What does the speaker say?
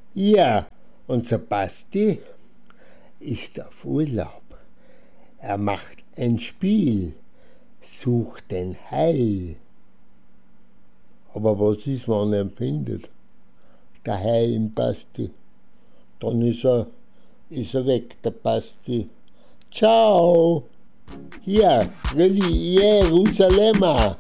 Ja, unser Basti ist auf Urlaub. Er macht ein Spiel, sucht den Hai. Aber was ist, wenn er ihn findet? Der Hai im Basti. Dann ist er weg, der Basti. Ciao! Hier, Jerusalem.